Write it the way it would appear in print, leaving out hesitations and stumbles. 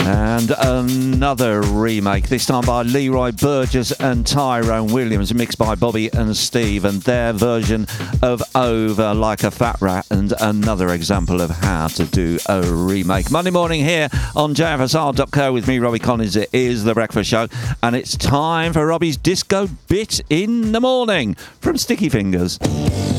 And another remake, this time by Leroy Burgess and Tyrone Williams, mixed by Bobby and Steve, and their version of Over Like a Fat Rat, and another example of how to do a remake. Monday morning here on JFSR.co with me, Robbie Collins. It is The Breakfast Show, and it's time for Robbie's disco bit in the morning from Sticky Fingers.